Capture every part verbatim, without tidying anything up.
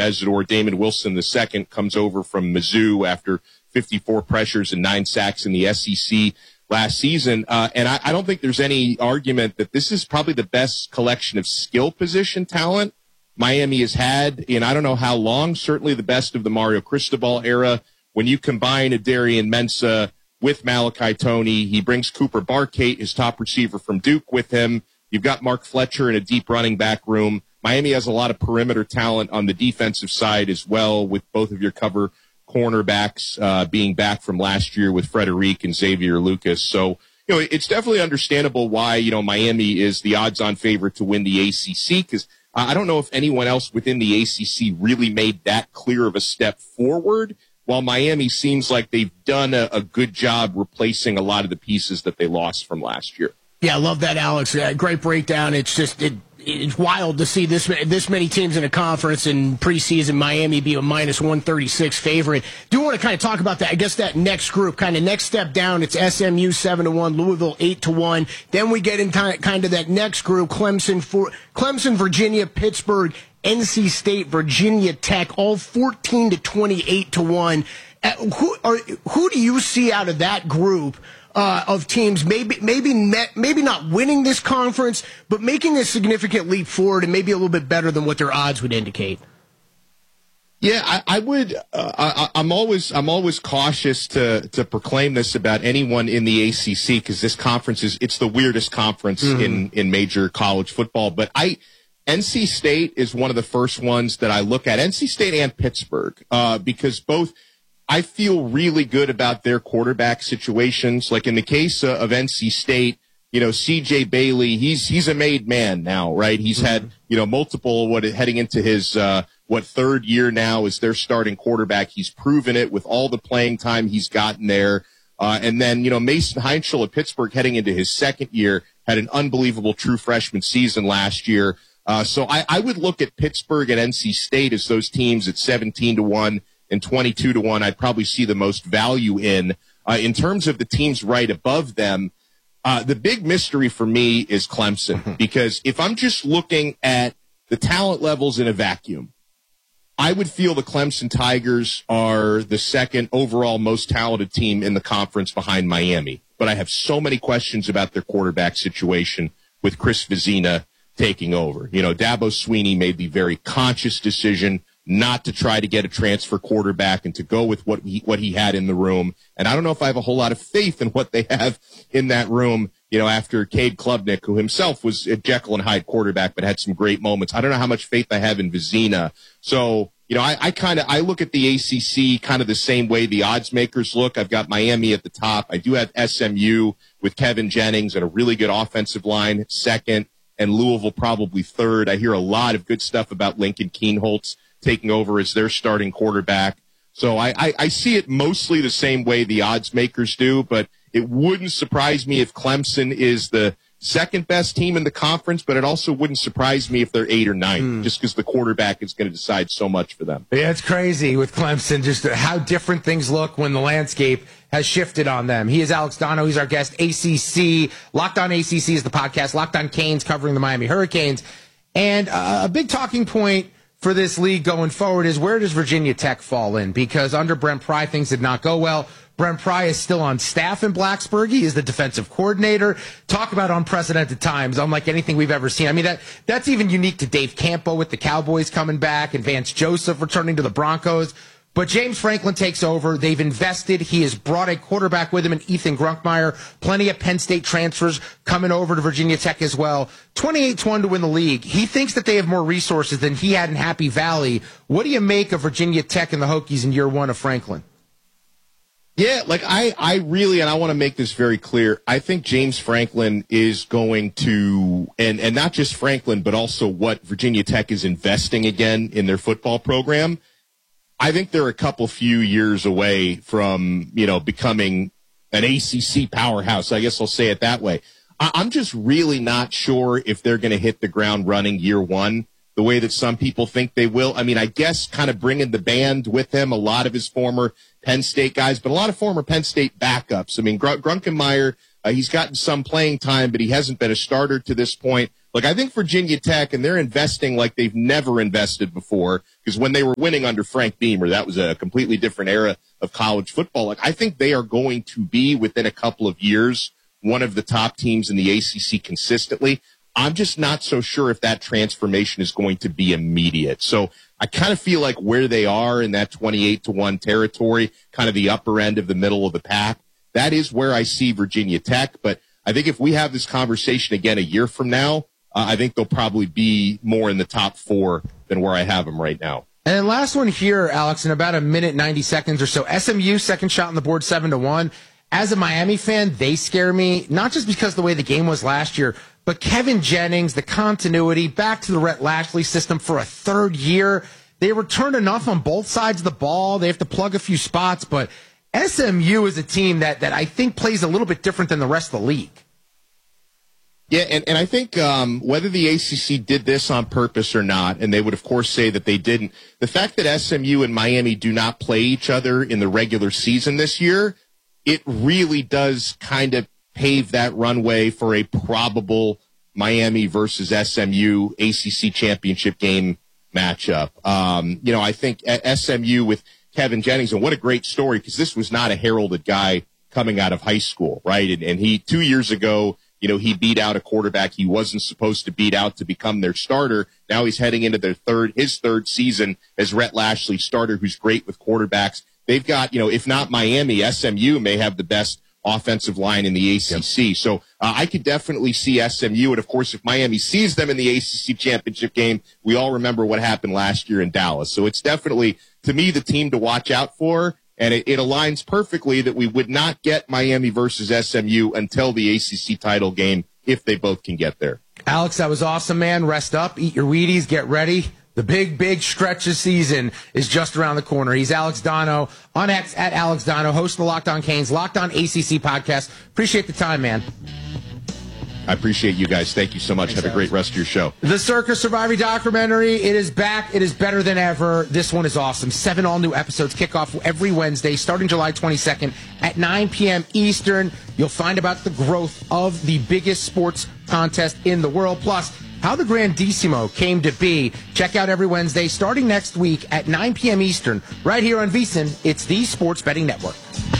Mesidor. Damon Wilson the second comes over from Mizzou after fifty-four pressures and nine sacks in the S E C last season. Uh, and I, I don't think there's any argument that this is probably the best collection of skill position talent Miami has had in I don't know how long, certainly the best of the Mario Cristobal era. When you combine Adarian Mensah with Malachi Toney, he brings Cooper Barkate, his top receiver from Duke, with him. You've got Mark Fletcher in a deep running back room. Miami has a lot of perimeter talent on the defensive side as well, with both of your cover cornerbacks uh, being back from last year with Frederic and Xavier Lucas. So, you know, it's definitely understandable why, you know, Miami is the odds-on favorite to win the A C C, because I don't know if anyone else within the A C C really made that clear of a step forward, while Miami seems like they've done a, a good job replacing a lot of the pieces that they lost from last year. Yeah, I love that, Alex. Uh, great breakdown. It's just it, it's wild to see this this many teams in a conference in preseason. Miami be a minus one thirty-six favorite. Do want to kind of talk about that. I guess that next group, kind of next step down. It's S M U seven to one, Louisville eight to one. Then we get into kind of that next group: Clemson, for, Clemson, Virginia, Pittsburgh, N C State, Virginia Tech, all fourteen to twenty-eight to one. Uh, who are who do you see out of that group uh, of teams? Maybe maybe maybe not winning this conference, but making a significant leap forward and maybe a little bit better than what their odds would indicate. Yeah, I, I would. Uh, I, I'm always I'm always cautious to to proclaim this about anyone in the A C C, because this conference is it's the weirdest conference mm-hmm. in in major college football. But I. N C State is one of the first ones that I look at, N C State and Pittsburgh, uh, because both I feel really good about their quarterback situations. Like in the case uh, of N C State, you know, C J Bailey, he's he's a made man now, right? He's mm-hmm. had, you know, multiple, what heading into his, uh, what, third year now as their starting quarterback. He's proven it with all the playing time he's gotten there. Uh, and then, you know, Mason Heinschel at Pittsburgh heading into his second year had an unbelievable true freshman season last year. Uh, so I, I would look at Pittsburgh and N C State as those teams at seventeen to one and twenty-two to one. I'd probably see the most value in. Uh, in terms of the teams right above them, uh, the big mystery for me is Clemson, because if I'm just looking at the talent levels in a vacuum, I would feel the Clemson Tigers are the second overall most talented team in the conference behind Miami. But I have so many questions about their quarterback situation with Chris Vizina taking over. You know, Dabo Swinney made the very conscious decision not to try to get a transfer quarterback and to go with what he, what he had in the room. And I don't know if I have a whole lot of faith in what they have in that room, you know, after Cade Klubnik, who himself was a Jekyll and Hyde quarterback but had some great moments. I don't know how much faith I have in Vizina. So, you know, I, I kind of, I look at the A C C kind of the same way the odds makers look. I've got Miami at the top. I do have S M U with Kevin Jennings and a really good offensive line second, and Louisville probably third. I hear a lot of good stuff about Lincoln Kienholz taking over as their starting quarterback. So I, I, I see it mostly the same way the odds makers do, but it wouldn't surprise me if Clemson is the second best team in the conference, but it also wouldn't surprise me if they're eight or nine, mm. just because the quarterback is going to decide so much for them. Yeah, it's crazy with Clemson, just how different things look when the landscape has shifted on them. He is Alex Dono. He's our guest. A C C, Locked On A C C is the podcast. Locked On Canes covering the Miami Hurricanes. And uh, a big talking point for this league going forward is, where does Virginia Tech fall in? Because under Brent Pry, things did not go well. Brent Pry is still on staff in Blacksburg. He is the defensive coordinator. Talk about unprecedented times, unlike anything we've ever seen. I mean, that that's even unique to Dave Campo with the Cowboys coming back and Vance Joseph returning to the Broncos. But James Franklin takes over. They've invested. He has brought a quarterback with him in Ethan Grunkmeyer. Plenty of Penn State transfers coming over to Virginia Tech as well. twenty-eight to one to win the league. He thinks that they have more resources than he had in Happy Valley. What do you make of Virginia Tech and the Hokies in year one of Franklin? Yeah, like I, I really, and I want to make this very clear, I think James Franklin is going to, and, and not just Franklin, but also what Virginia Tech is investing again in their football program. I think they're a couple few years away from, you know, becoming an A C C powerhouse. I guess I'll say it that way. I, I'm just really not sure if they're going to hit the ground running year one the way that some people think they will. I mean, I guess kind of bringing the band with him, a lot of his former Penn State guys, but a lot of former Penn State backups. I mean, Gr- Grunkenmeyer, Uh, he's gotten some playing time, but he hasn't been a starter to this point. Look, I think Virginia Tech, and they're investing like they've never invested before, because when they were winning under Frank Beamer, that was a completely different era of college football. Like, I think they are going to be, within a couple of years, one of the top teams in the A C C consistently. I'm just not so sure if that transformation is going to be immediate. So I kind of feel like where they are in that twenty-eight to one territory, kind of the upper end of the middle of the pack, that is where I see Virginia Tech. But I think if we have this conversation again a year from now, uh, I think they'll probably be more in the top four than where I have them right now. And then last one here, Alex, in about a minute, ninety seconds or so. S M U, second shot on the board, seven to one. As a Miami fan, they scare me, not just because of the way the game was last year, but Kevin Jennings, the continuity, back to the Rhett Lashley system for a third year. They returned enough on both sides of the ball. They have to plug a few spots, but S M U is a team that, that I think plays a little bit different than the rest of the league. Yeah, and, and I think um, whether the A C C did this on purpose or not, and they would, of course, say that they didn't, the fact that S M U and Miami do not play each other in the regular season this year, it really does kind of pave that runway for a probable Miami versus S M U A C C championship game matchup. Um, you know, I think S M U with Kevin Jennings, and what a great story, because this was not a heralded guy coming out of high school, right? And, and he, two years ago, you know, he beat out a quarterback he wasn't supposed to beat out to become their starter. Now he's heading into their third, his third season as Rhett Lashley's starter, who's great with quarterbacks. They've got, you know, if not Miami, S M U may have the best offensive line in the A C C. Yep. So uh, I could definitely see S M U. And, of course, if Miami sees them in the A C C championship game, we all remember what happened last year in Dallas. So it's definitely, to me, the team to watch out for. And it, it aligns perfectly that we would not get Miami versus S M U until the A C C title game, if they both can get there. Alex, that was awesome, man. Rest up, eat your Wheaties, get ready. The big, big stretch of season is just around the corner. He's Alex Dono on X at Alex Dono, host of the Locked On Canes, Locked On A C C podcast. Appreciate the time, man. I appreciate you guys. Thank you so much. Thanks, Have a great rest of your show. The Circus Survivor documentary, it is back. It is better than ever. This one is awesome. Seven all-new episodes kick off every Wednesday, starting July twenty-second at nine p.m. Eastern. You'll find about the growth of the biggest sports contest in the world, plus how the Grandissimo came to be. Check out every Wednesday, starting next week at nine p.m. Eastern, right here on VSiN. It's the Sports Betting Network.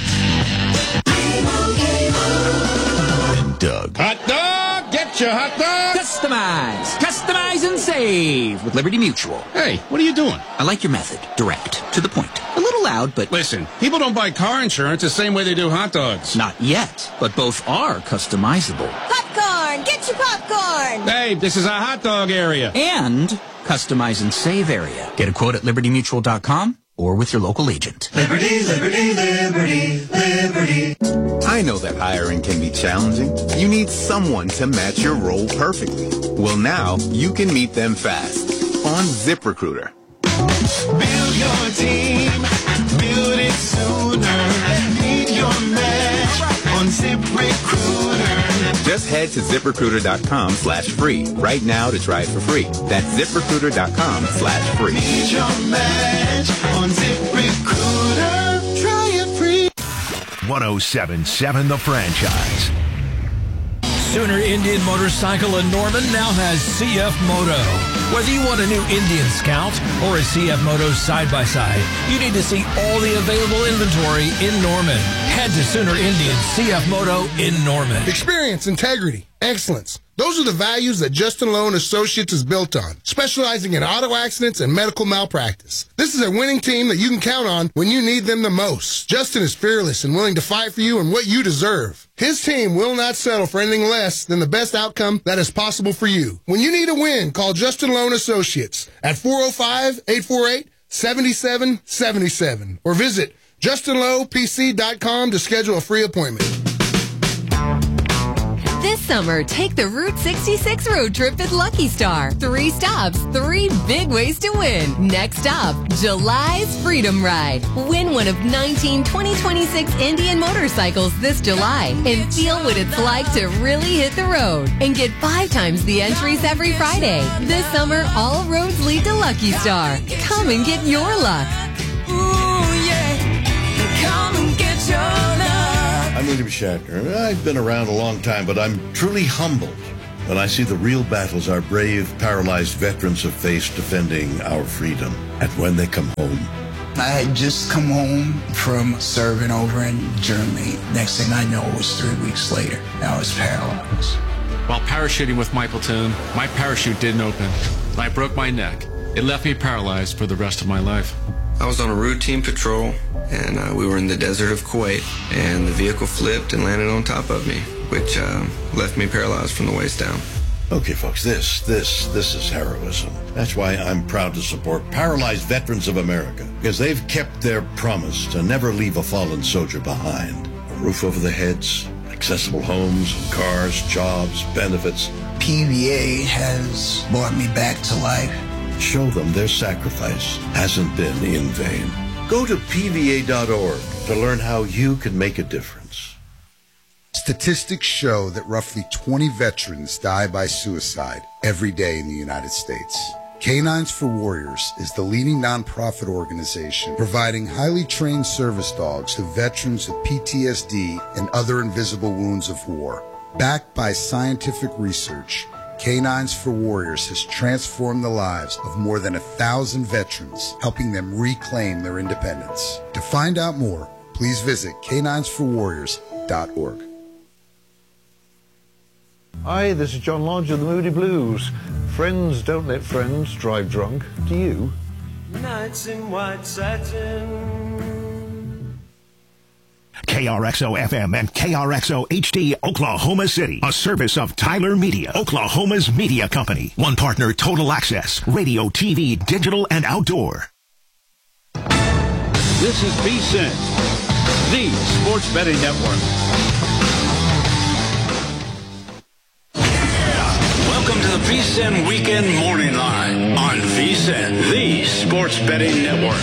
Doug. Hot dog! Get your hot dog! Customize! Customize and save with Liberty Mutual. Hey, what are you doing? I like your method. Direct. To the point. A little loud, but... Listen, people don't buy car insurance the same way they do hot dogs. Not yet, but both are customizable. Popcorn! Get your popcorn! Hey, this is a hot dog area. And customize and save area. Get a quote at liberty mutual dot com or with your local agent. Liberty, liberty, liberty, liberty. I know that hiring can be challenging. You need someone to match your role perfectly. Well, now you can meet them fast on ZipRecruiter. Build your team, build it sooner. Meet your match on ZipRecruiter. Just head to ZipRecruiter.com slash free right now to try it for free. That's ZipRecruiter.com slash free. Meet your match on ZipRecruiter. Try it free. one oh seven point seven The Franchise. Sooner Indian Motorcycle in Norman now has C F Moto. Whether you want a new Indian Scout or a C F Moto side-by-side, you need to see all the available inventory in Norman. Head to Sooner Indian C F Moto in Norman. Experience, integrity, excellence. Those are the values that Justin Lowe and Associates is built on, specializing in auto accidents and medical malpractice. This is a winning team that you can count on when you need them the most. Justin is fearless and willing to fight for you and what you deserve. His team will not settle for anything less than the best outcome that is possible for you. When you need a win, call Justin Lowe and Associates at four oh five, eight four eight, seven seven seven seven or visit justin lowe p c dot com to schedule a free appointment. This summer, take the Route sixty-six road trip at Lucky Star. Three stops, three big ways to win. Next stop, July's Freedom Ride. Win one of nineteen twenty twenty-six Indian motorcycles this July and feel what it's like to really hit the road. And get five times the entries every Friday. This summer, all roads lead to Lucky Star. Come and get your luck. Ooh, yeah. Come and get your luck. I'm William Shatner. I've been around a long time, but I'm truly humbled when I see the real battles our brave, paralyzed veterans have faced defending our freedom, and when they come home. I had just come home from serving over in Germany. Next thing I know, it was three weeks later. I was paralyzed. While parachuting with my platoon, my parachute didn't open. I broke my neck. It left me paralyzed for the rest of my life. I was on a routine patrol, and uh, we were in the desert of Kuwait, and the vehicle flipped and landed on top of me, which uh, left me paralyzed from the waist down. Okay, folks, this, this, this is heroism. That's why I'm proud to support Paralyzed Veterans of America, because they've kept their promise to never leave a fallen soldier behind. A roof over their heads, accessible homes, cars, jobs, benefits. P V A has brought me back to life. Show them their sacrifice hasn't been in vain. Go to P V A dot org to learn how you can make a difference. Statistics show that roughly twenty veterans die by suicide every day in the United States. Canines for Warriors is the leading nonprofit organization providing highly trained service dogs to veterans with P T S D and other invisible wounds of war. Backed by scientific research, Canines for Warriors has transformed the lives of more than a thousand veterans, helping them reclaim their independence. To find out more, please visit canines for warriors dot org. Hi, this is John Lodge of the Moody Blues. Friends don't let friends drive drunk. Do you? Nights in white satin. K R X O F M and K R X O H D Oklahoma City, a service of Tyler Media, Oklahoma's media company. One partner, Total Access, radio, T V, digital, and outdoor. This is V S I N, the Sports Betting Network. Welcome to the V S I N Weekend Morning Line on V S I N, the Sports Betting Network.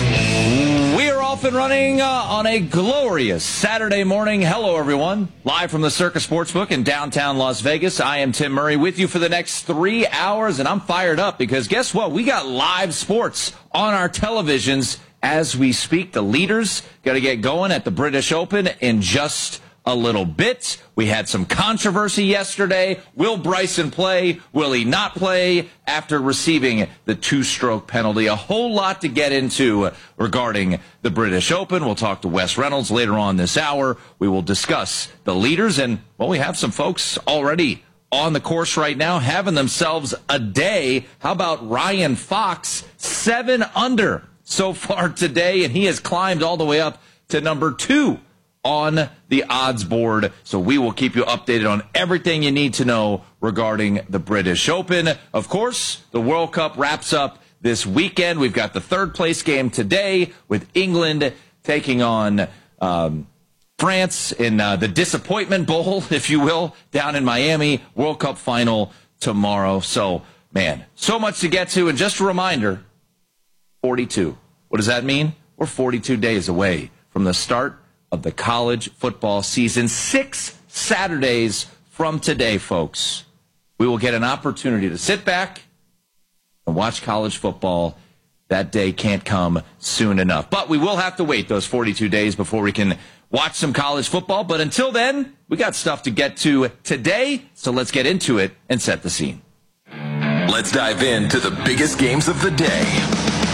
We are off and running uh, on a glorious Saturday morning. Hello, everyone. Live from the Circus Sportsbook in downtown Las Vegas. I am Tim Murray with you for the next three hours, and I'm fired up because guess what? We got live sports on our televisions as we speak. The leaders got to get going at the British Open in just a little bit. We had some controversy yesterday. Will Bryson play? Will he not play after receiving the two-stroke penalty? A whole lot to get into regarding the British Open. We'll talk to Wes Reynolds later on this hour. We will discuss the leaders, and, well, we have some folks already on the course right now having themselves a day. How about Ryan Fox? Seven under so far today, and he has climbed all the way up to number two on the odds board. So we will keep you updated on everything you need to know regarding the British Open. Of course, the World Cup wraps up this weekend. We've got the third place game today with England taking on um, France in uh, the Disappointment Bowl, if you will, down in Miami. World Cup final tomorrow. So, man, so much to get to. And just a reminder, forty-two. What does that mean? We're forty-two days away from the start of the college football season. Six Saturdays from today, folks, we will get an opportunity to sit back and watch college football. That day can't come soon enough. But we will have to wait those forty-two days before we can watch some college football. But until then, we got stuff to get to today, so let's get into it and set the scene. Let's dive into the biggest games of the day.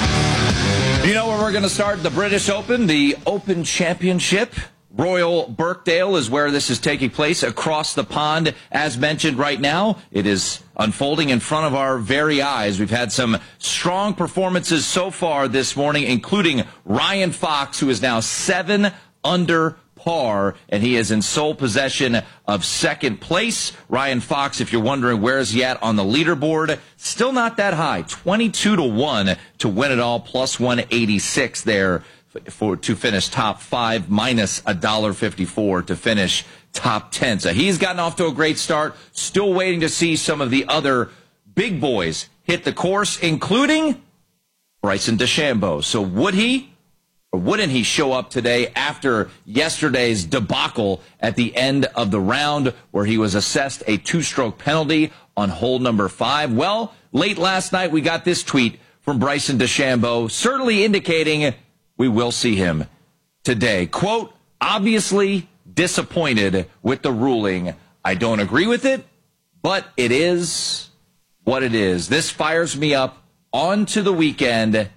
You know where we're going to start? The British Open, the Open Championship. Royal Birkdale is where this is taking place across the pond. As mentioned right now, it is unfolding in front of our very eyes. We've had some strong performances so far this morning, including Ryan Fox, who is now seven under par, and he is in sole possession of second place. Ryan Fox, if you're wondering where is he at on the leaderboard, still not that high, twenty-two to one to win it all, plus one eighty-six there for to finish top five, minus one dollar fifty-four to finish top ten. So he's gotten off to a great start. Still waiting to see some of the other big boys hit the course, including Bryson DeChambeau. So would he or wouldn't he show up today after yesterday's debacle at the end of the round where he was assessed a two-stroke penalty on hole number five? Well, late last night we got this tweet from Bryson DeChambeau, certainly indicating we will see him today. Quote, obviously disappointed with the ruling. I don't agree with it, but it is what it is. This fires me up on to the weekend.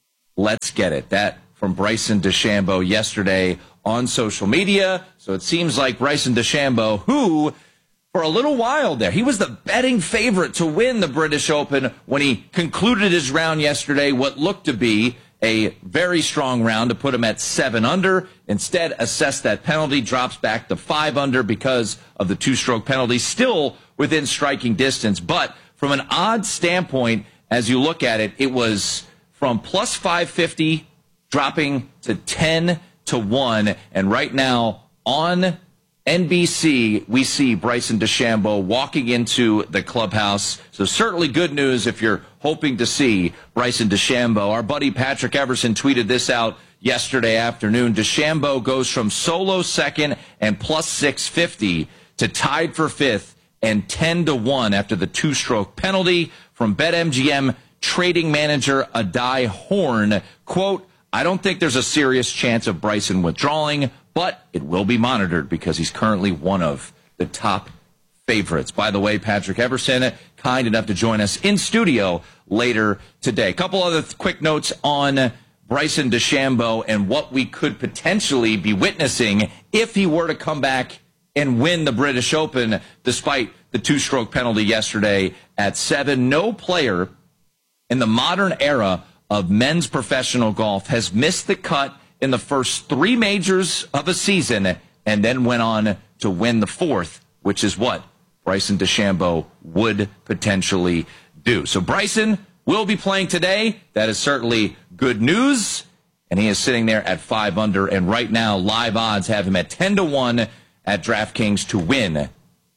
Let's get it. That from Bryson DeChambeau yesterday on social media. So it seems like Bryson DeChambeau, who for a little while there, he was the betting favorite to win the British Open when he concluded his round yesterday, what looked to be a very strong round to put him at seven under. Instead, assessed that penalty, drops back to five under because of the two-stroke penalty, still within striking distance. But from an odds standpoint, as you look at it, it was from plus five fifty dropping to ten to one. And right now on N B C, we see Bryson DeChambeau walking into the clubhouse. So certainly good news if you're hoping to see Bryson DeChambeau. Our buddy Patrick Everson tweeted this out yesterday afternoon. DeChambeau goes from solo second and plus six fifty to tied for fifth and ten to one after the two-stroke penalty from BetMGM trading manager Adai Horn. Quote, I don't think there's a serious chance of Bryson withdrawing, but it will be monitored because he's currently one of the top favorites. By the way, Patrick Everson, kind enough to join us in studio later today. A couple other th- quick notes on Bryson DeChambeau and what we could potentially be witnessing if he were to come back and win the British Open despite the two-stroke penalty yesterday at seven. No player in the modern era of men's professional golf has missed the cut in the first three majors of a season and then went on to win the fourth, which is what Bryson DeChambeau would potentially do. So Bryson will be playing today. That is certainly good news. And he is sitting there at five under. And right now, live odds have him at ten to one at DraftKings to win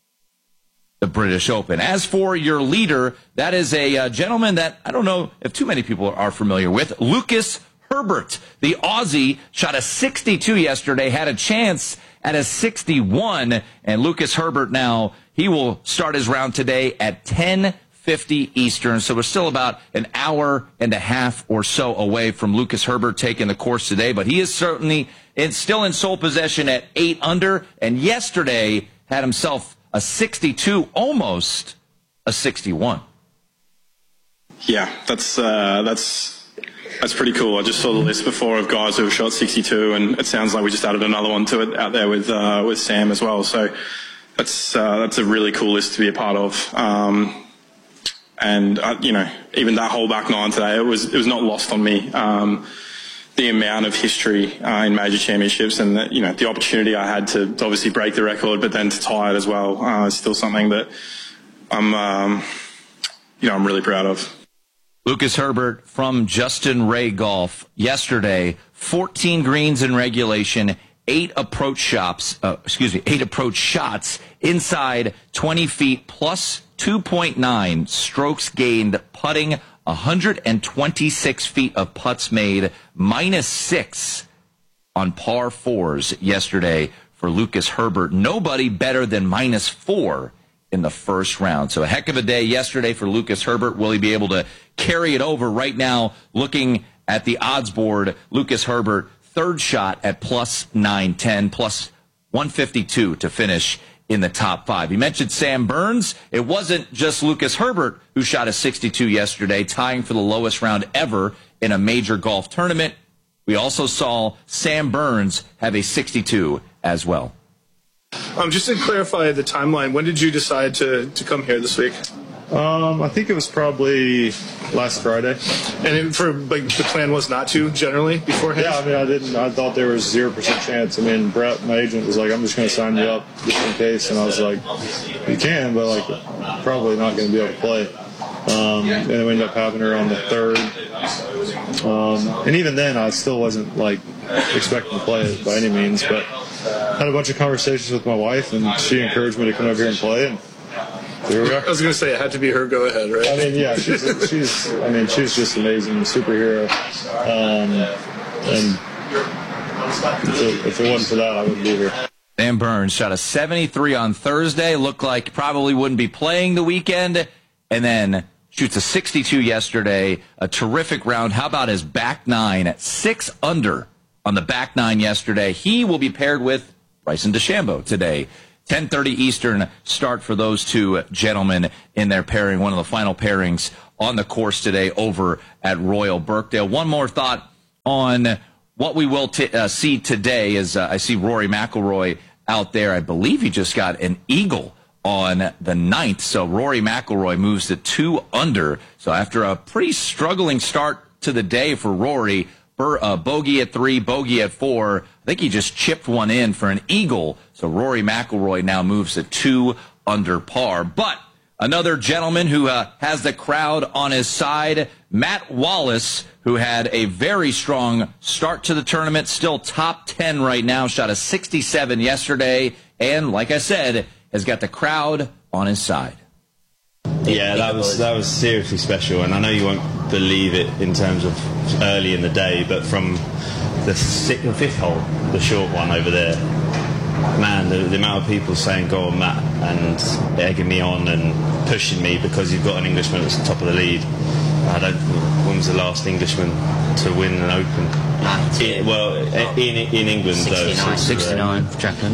the British Open. As for your leader, that is a uh, gentleman that I don't know if too many people are familiar with, Lucas Herbert. The Aussie shot a sixty-two yesterday, had a chance at a sixty-one, and Lucas Herbert now, he will start his round today at ten fifty Eastern, so we're still about an hour and a half or so away from Lucas Herbert taking the course today, but he is certainly in, still in sole possession at eight under, and yesterday had himself a sixty-two, almost a sixty-one. Yeah, that's uh, that's that's pretty cool. I just saw the list before of guys who have shot sixty-two, and it sounds like we just added another one to it out there with uh, with Sam as well. So that's uh, that's a really cool list to be a part of. Um, and uh, you know, even that whole back nine today, it was it was not lost on me. Um, the amount of history uh, in major championships, and the, you know, the opportunity I had to, to obviously break the record, but then to tie it as well, uh, is still something that I'm, um, you know, I'm really proud of. Lucas Herbert from Justin Ray Golf yesterday, fourteen greens in regulation, eight approach shots, uh, excuse me, eight approach shots inside twenty feet plus two point nine strokes gained, putting one hundred twenty-six feet of putts made, minus six on par fours yesterday for Lucas Herbert. Nobody better than minus four in the first round. So a heck of a day yesterday for Lucas Herbert. Will he be able to carry it over? Right now, looking at the odds board, Lucas Herbert, third shot at plus nine ten, plus one fifty-two to finish in the top five. You mentioned Sam Burns. It wasn't just Lucas Herbert who shot a sixty-two yesterday, tying for the lowest round ever in a major golf tournament. We also saw Sam Burns have a sixty-two as well. Um, just to clarify the timeline, when did you decide to, to come here this week? Um, I think it was probably last Friday. And it, for like the plan was not to generally beforehand? Yeah, I mean, I didn't. I thought there was zero percent chance. I mean, Brett, my agent, was like, "I'm just going to sign you up just in case," and I was like, "You can, but like, probably not going to be able to play." Um, and then we ended up having her on the third. Um, and even then, I still wasn't like expecting to play it by any means, but had a bunch of conversations with my wife, and she encouraged me to come over here and play. And here we are. I was going to say it had to be her go ahead, right? I mean, yeah, she's, she's I mean, she's just amazing, superhero. Um, and if it, if it wasn't for that, I wouldn't be here. Sam Burns shot a seventy-three on Thursday. Looked like probably wouldn't be playing the weekend, and then shoots a sixty-two yesterday. A terrific round. How about his back nine at six under on the back nine yesterday? He will be paired with Bryson DeChambeau today. ten thirty Eastern start for those two gentlemen in their pairing, one of the final pairings on the course today over at Royal Birkdale. One more thought on what we will t- uh, see today is uh, I see Rory McIlroy out there. I believe he just got an eagle on the ninth. So Rory McIlroy moves to two under. So after a pretty struggling start to the day for Rory, Bur- uh, bogey at three, bogey at four, I think he just chipped one in for an eagle. So Rory McIlroy now moves to two under par. But another gentleman who uh, has the crowd on his side, Matt Wallace, who had a very strong start to the tournament, still top ten right now, shot a sixty-seven yesterday, and like I said, has got the crowd on his side. Yeah, that was that was seriously special, and I know you won't believe it in terms of early in the day, but from the sixth and fifth hole, the short one over there, man, the, the amount of people saying "Go on, Matt," and egging me on and pushing me because you've got an Englishman at the top of the lead. I don't. When was the last Englishman to win an Open? In, well, in in England though. sixty-nine, sixty-nine, Jacqueline.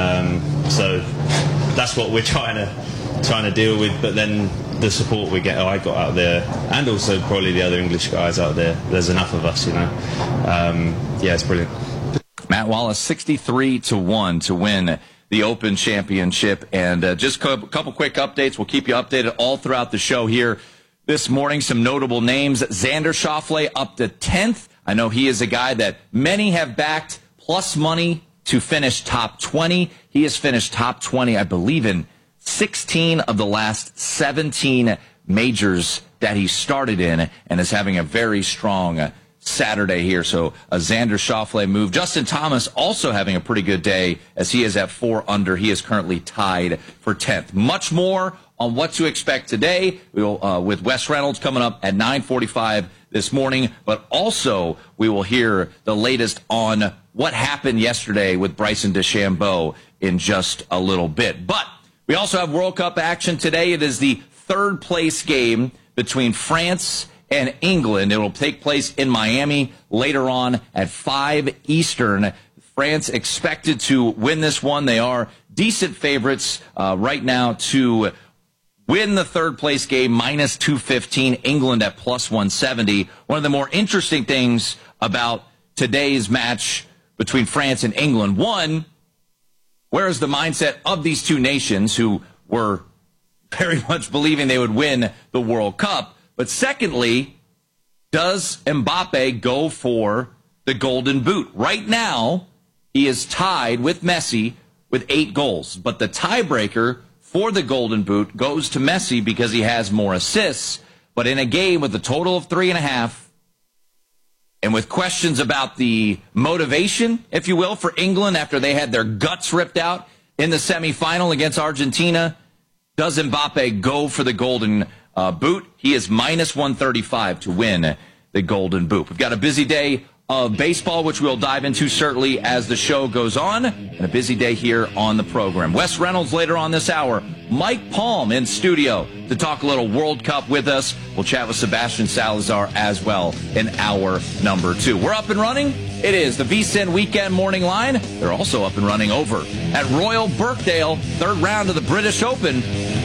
Um, so that's what we're trying to trying to deal with. But then the support we get, oh, I got out there, and also probably the other English guys out there. There's enough of us, you know. Um, yeah, it's brilliant. Matt Wallace, sixty-three to one to win the Open Championship. And uh, just a couple quick updates. We'll keep you updated all throughout the show here this morning. Some notable names. Xander Schauffele up to tenth. I know he is a guy that many have backed plus money to finish top twenty. He has finished top twenty, I believe, in sixteen of the last seventeen majors that he started in, and is having a very strong uh, Saturday here. So a Xander Schauffele move. Justin Thomas also having a pretty good day as he is at four under. He is currently tied for tenth. Much more on what to expect today. We will, uh, with Wes Reynolds coming up at nine forty-five this morning, but also we will hear the latest on what happened yesterday with Bryson DeChambeau in just a little bit. But we also have World Cup action today. It is the third place game between France and England. It will take place in Miami later on at five Eastern. France expected to win this one. They are decent favorites uh, right now to win the third place game, minus two fifteen, England at plus one seventy. One of the more interesting things about today's match between France and England, one, where is the mindset of these two nations who were very much believing they would win the World Cup? But secondly, does Mbappe go for the Golden Boot? Right now, he is tied with Messi with eight goals, but the tiebreaker for the Golden Boot goes to Messi because he has more assists. But in a game with a total of three and a half, and with questions about the motivation, if you will, for England after they had their guts ripped out in the semifinal against Argentina, does Mbappe go for the Golden uh, Boot? He is minus one thirty-five to win the Golden Boot. We've got a busy day of baseball, which we'll dive into certainly as the show goes on, and a busy day here on the program. Wes Reynolds later on this hour. Mike Palm in studio to talk a little World Cup with us. We'll chat with Sebastian Salazar as well in hour number two. We're up and running. It is the V S I N Weekend Morning Line. They're also up and running over at Royal Birkdale, third round of the British Open.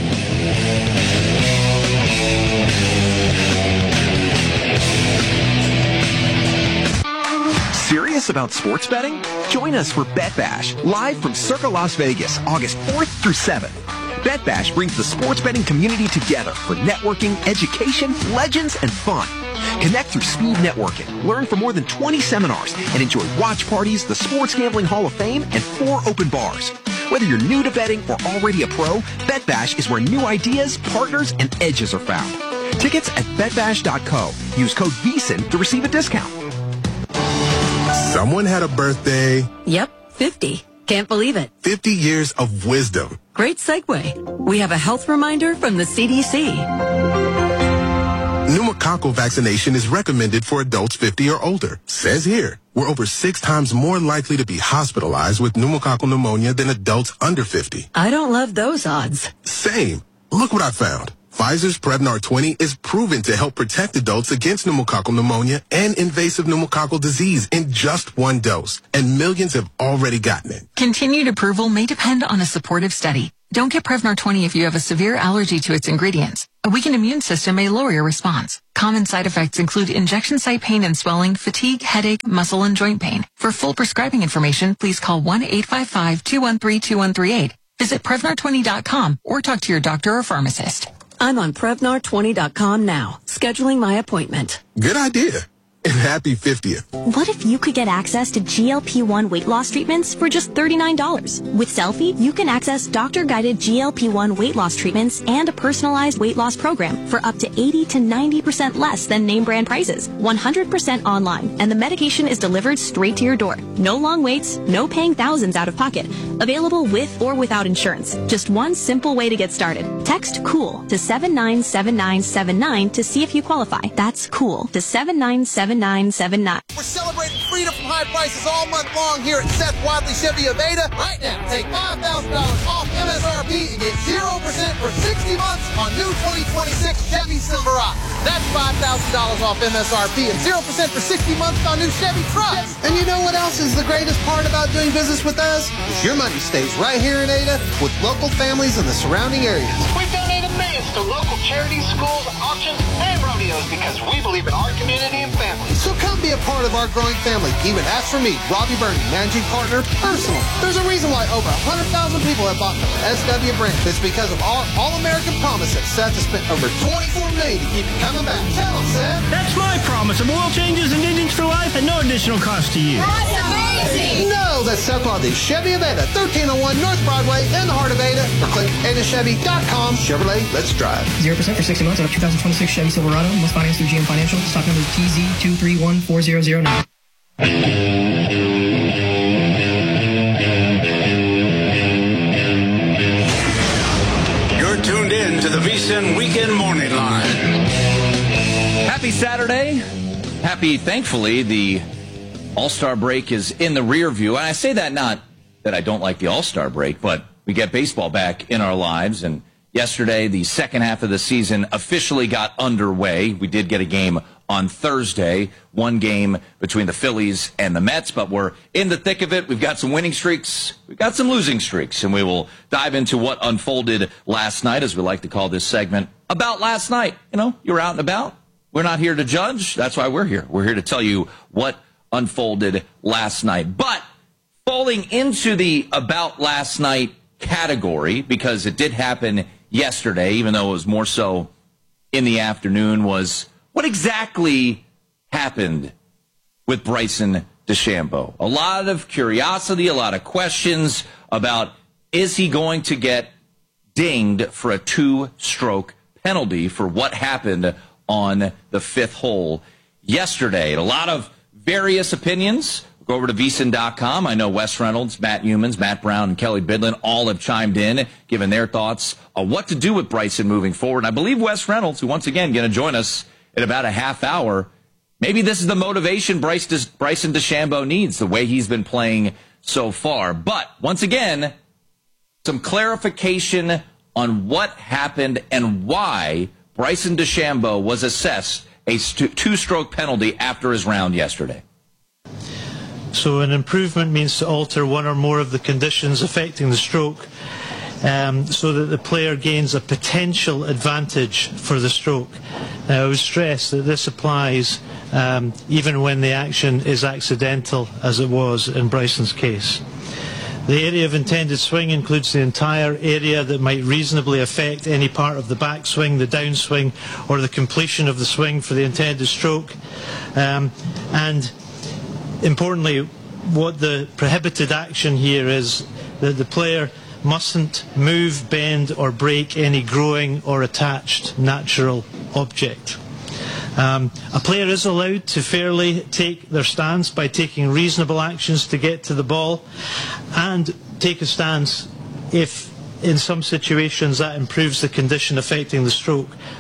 Serious about sports betting? Join us for Bet Bash, live from Circa Las Vegas, August fourth through seventh. Bet Bash brings the sports betting community together for networking, education, legends, and fun. Connect through speed networking, learn from more than twenty seminars, and enjoy watch parties, the Sports Gambling Hall of Fame, and four open bars. Whether you're new to betting or already a pro, Bet Bash is where new ideas, partners, and edges are found. Tickets at bet bash dot co. Use code V S I N to receive a discount. Someone had a birthday. Yep, fifty. Can't believe it. fifty years of wisdom. Great segue. We have a health reminder from the C D C. Pneumococcal vaccination is recommended for adults fifty or older. Says here, we're over six times more likely to be hospitalized with pneumococcal pneumonia than adults under fifty. I don't love those odds. Same. Look what I found. Pfizer's Prevnar twenty is proven to help protect adults against pneumococcal pneumonia and invasive pneumococcal disease in just one dose, and millions have already gotten it. Continued approval may depend on a supportive study. Don't get Prevnar twenty if you have a severe allergy to its ingredients. A weakened immune system may lower your response. Common side effects include injection site pain and swelling, fatigue, headache, muscle, and joint pain. For full prescribing information, please call one eight five five, two one three, two one three eight. Visit Prevnar twenty dot com or talk to your doctor or pharmacist. I'm on Prevnar twenty dot com now, scheduling my appointment. Good idea. And happy fiftieth. What if you could get access to G L P one weight loss treatments for just thirty-nine dollars? With Selfie, you can access doctor-guided G L P one weight loss treatments and a personalized weight loss program for up to eighty to ninety percent less than name brand prices. one hundred percent online, and the medication is delivered straight to your door. No long waits, no paying thousands out of pocket. Available with or without insurance. Just one simple way to get started. Text COOL to seven nine seven nine seven nine to see if you qualify. That's COOL to seven nine seven nine seven nine. We're celebrating freedom from high prices all month long here at Seth Wadley Chevy Aveda. Right now, take five thousand dollars off M S R P and get zero percent for sixty months on new twenty twenty-six Chevy Silverado. That's five thousand dollars off M S R P and zero percent for sixty months on new Chevy trucks. And you know what else is the greatest part about doing business with us? Is your money stays right here in Ada with local families in the surrounding areas. We've donated millions to local charities, schools, auctions, and rodeos because we believe in our community and family. So come be a part of our growing family. Even ask for me, Robbie Burney, managing partner, personal. There's a reason why over one hundred thousand people have bought the S W brand. It's because of our all-American promise that Seth has spent over twenty-four million dollars to keep you coming back. Tell him, Seth. That's my promise of oil changes and engines for life at no additional cost to you. That's amazing. No, that's Seth Wadley Chevy Aveda, thirteen oh one North Broadway in the heart of Ada. Or click ada chevy dot com. Chevrolet, let's drive. zero percent for sixty months on a two thousand twenty-six Chevy Silverado. Must finance through G M Financial. Stock number T Z two three one four zero zero nine. You're tuned in to the VSiN Weekend Morning Line. Happy Saturday. Happy, thankfully, the All-Star break is in the rear view. And I say that not that I don't like the All-Star break, but we get baseball back in our lives. And yesterday, the second half of the season officially got underway. We did get a game on Thursday, one game between the Phillies and the Mets, but we're in the thick of it. We've got some winning streaks. We've got some losing streaks, and we will dive into what unfolded last night, as we like to call this segment, about last night. You know, you're out and about. We're not here to judge. That's why we're here. We're here to tell you what unfolded last night. But falling into the about last night category, because it did happen yesterday, even though it was more so in the afternoon, was what exactly happened with Bryson DeChambeau. A lot of curiosity, a lot of questions about, is he going to get dinged for a two-stroke penalty for what happened on the fifth hole yesterday? And a lot of various opinions. Go over to V S I N dot com. I know Wes Reynolds, Matt Humans, Matt Brown, and Kelly Bidlin all have chimed in, given their thoughts on what to do with Bryson moving forward. And I believe Wes Reynolds, who once again going to join us in about a half hour, maybe this is the motivation Bryce De- Bryson DeChambeau needs, the way he's been playing so far. But once again, some clarification on what happened and why Bryson DeChambeau was assessed a st- two-stroke penalty after his round yesterday. So an improvement means to alter one or more of the conditions affecting the stroke um, so that the player gains a potential advantage for the stroke. Now, I would stress that this applies um, even when the action is accidental, as it was in Bryson's case. The area of intended swing includes the entire area that might reasonably affect any part of the backswing, the downswing, or the completion of the swing for the intended stroke. Um, and importantly, what the prohibited action here is that the player mustn't move, bend, or break any growing or attached natural object. Um, a player is allowed to fairly take their stance by taking reasonable actions to get to the ball, and take a stance if in some situations that improves the condition affecting the stroke.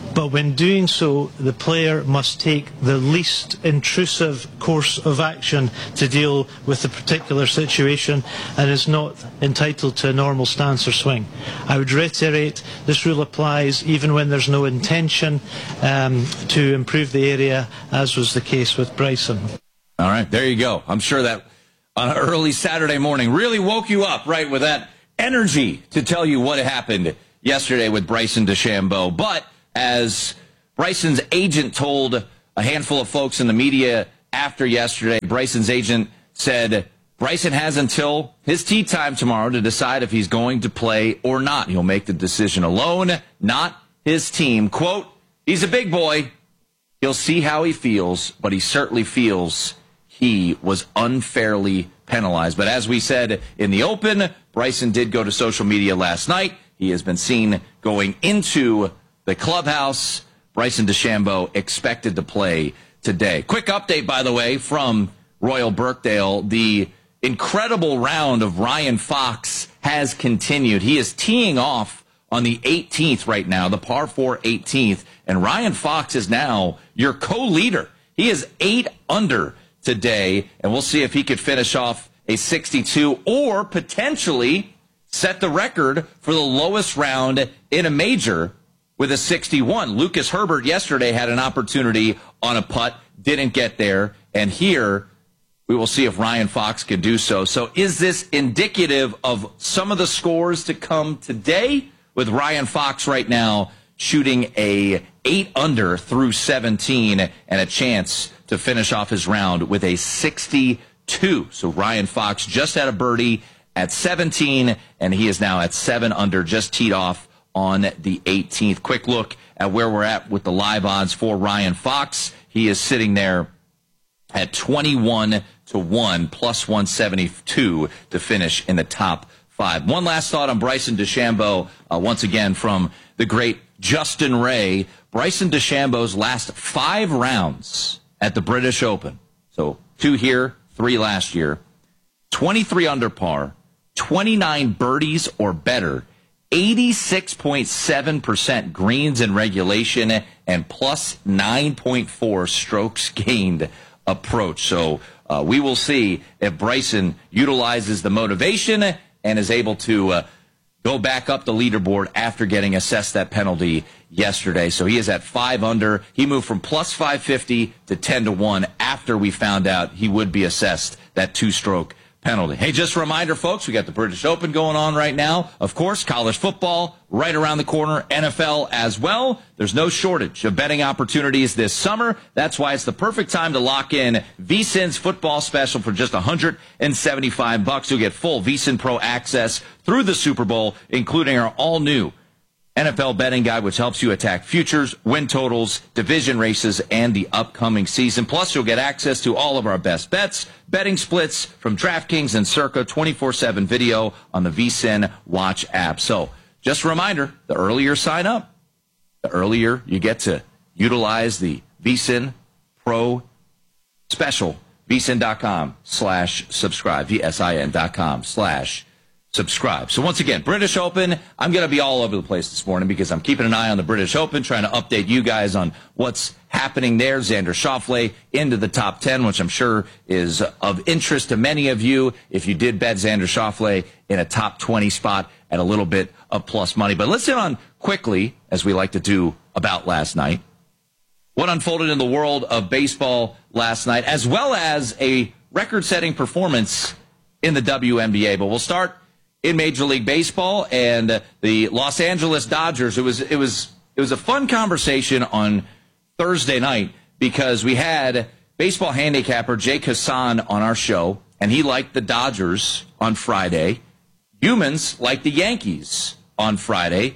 But when doing so, the player must take the least intrusive course of action to deal with the particular situation and is not entitled to a normal stance or swing. I would reiterate, this rule applies even when there's no intention um, to improve the area, as was the case with Bryson. All right, there you go. I'm sure that on an early Saturday morning really woke you up, right, with that energy to tell you what happened yesterday with Bryson DeChambeau. But as Bryson's agent told a handful of folks in the media after yesterday, Bryson's agent said Bryson has until his tee time tomorrow to decide if he's going to play or not. He'll make the decision alone, not his team. Quote, he's a big boy. He'll see how he feels, but he certainly feels he was unfairly penalized. But as we said in the open, Bryson did go to social media last night. He has been seen going into the clubhouse. Bryson DeChambeau expected to play today. Quick update, by the way, from Royal Birkdale. The incredible round of Ryan Fox has continued. He is teeing off on the eighteenth right now, the par four eighteenth, and Ryan Fox is now your co-leader. He is eight under today, and we'll see if he could finish off a sixty-two or potentially set the record for the lowest round in a major with a sixty-one. Lucas Herbert yesterday had an opportunity on a putt, didn't get there, and here we will see if Ryan Fox can do so. So is this indicative of some of the scores to come today, with Ryan Fox right now shooting a eight under through seventeen and a chance to finish off his round with a sixty-two. So Ryan Fox just had a birdie at seventeen, and he is now at seven under, just teed off on the eighteenth. Quick look at where we're at with the live odds for Ryan Fox. He is sitting there at twenty-one to one, plus one seventy-two to finish in the top five. One last thought on Bryson DeChambeau, uh, once again from the great Justin Ray. Bryson DeChambeau's last five rounds at the British Open, so two here, three last year, twenty-three under par, twenty-nine birdies or better, eighty-six point seven percent greens in regulation, and plus nine point four strokes gained approach. So uh, we will see if Bryson utilizes the motivation and is able to uh, go back up the leaderboard after getting assessed that penalty yesterday. So he is at five under. He moved from plus five fifty to ten to one after we found out he would be assessed that two-stroke penalty. Hey, just a reminder, folks, we got the British Open going on right now. Of course, college football right around the corner, N F L as well. There's no shortage of betting opportunities this summer. That's why it's the perfect time to lock in V S I N's football special for just one hundred seventy-five bucks. You'll get full V S I N Pro access through the Super Bowl, including our all-new N F L betting guide, which helps you attack futures, win totals, division races, and the upcoming season. Plus, you'll get access to all of our best bets, betting splits from DraftKings and Circa, twenty-four seven video on the V S I N Watch app. So, just a reminder, the earlier you sign up, the earlier you get to utilize the V S I N Pro special, V S I N dot com slash subscribe, V S I N dot com slash subscribe. So once again, British Open, I'm going to be all over the place this morning because I'm keeping an eye on the British Open, trying to update you guys on what's happening there. Xander Schauffele into the top ten, which I'm sure is of interest to many of you if you did bet Xander Schauffele in a top twenty spot at a little bit of plus money. But let's hit on quickly, as we like to do, about last night. What unfolded in the world of baseball last night, as well as a record-setting performance in the W N B A. But we'll start in Major League Baseball and uh, the Los Angeles Dodgers. It was it was it was a fun conversation on Thursday night because we had baseball handicapper Jake Hassan on our show, and he liked the Dodgers on Friday. Humans liked the Yankees on Friday,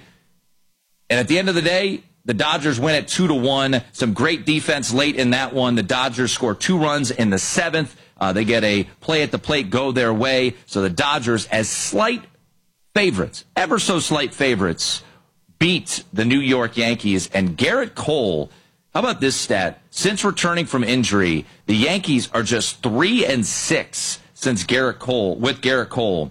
and at the end of the day, the Dodgers win at two to one. Some great defense late in that one. The Dodgers score two runs in the seventh. Uh, they get a play at the plate go their way. So the Dodgers, as slight favorites, ever so slight favorites, beat the New York Yankees. And Garrett Cole, how about this stat? Since returning from injury, the Yankees are just three and six since Garrett Cole, with Garrett Cole